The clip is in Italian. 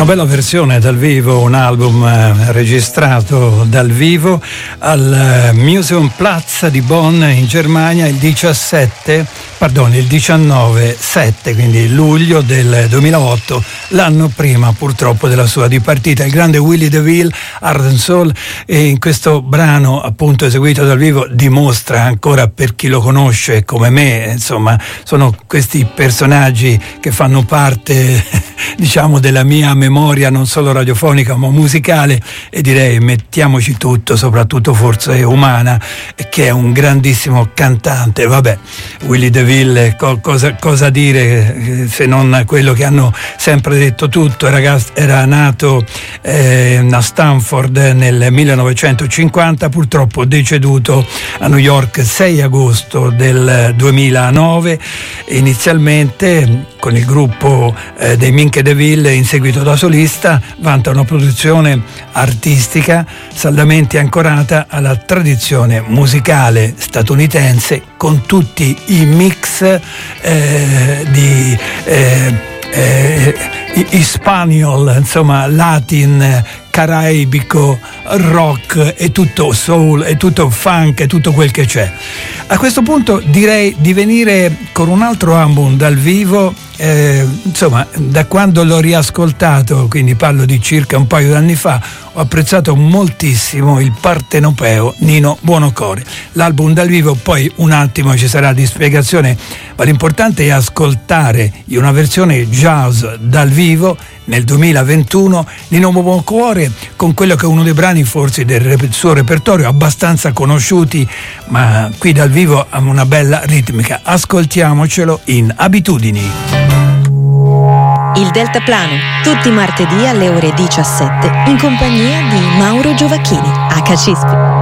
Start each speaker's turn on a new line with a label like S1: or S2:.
S1: Una bella versione dal vivo, un album registrato dal vivo al Museumsplatz di Bonn in Germania il 19/7, quindi luglio del 2008, l'anno prima purtroppo della sua dipartita. Il grande Willy DeVille, Heart and Soul, e in questo brano appunto eseguito dal vivo dimostra ancora, per chi lo conosce come me, insomma, sono questi personaggi che fanno parte diciamo della mia memoria non solo radiofonica ma musicale, e direi mettiamoci tutto, soprattutto forse umana, che è un grandissimo cantante. Vabbè, Willy DeVille, cosa dire se non quello che hanno sempre detto tutto. Era nato a Stanford nel 1950, purtroppo deceduto a New York 6 agosto del 2009, inizialmente con il gruppo dei Minke DeVille, in seguito da solista. Vanta una produzione artistica saldamente ancorata alla tradizione musicale statunitense, con tutti i mix di hispaniol, insomma latin, caraibico, rock, e tutto soul, e tutto funk, e tutto quel che c'è. A questo punto direi di venire con un altro album dal vivo. Insomma, da quando l'ho riascoltato, quindi parlo di circa un paio d'anni fa, ho apprezzato moltissimo il partenopeo Nino Buonocore. L'album dal vivo poi un attimo ci sarà di spiegazione, ma l'importante è ascoltare una versione jazz dal vivo nel 2021, Nino Buonocore, con quello che è uno dei brani forse del suo repertorio abbastanza conosciuti, ma qui dal vivo ha una bella ritmica. Ascoltiamocelo in Abitudini.
S2: Il Deltaplano, tutti i martedì alle ore 17, in compagnia di Mauro Giovacchini, HCISP.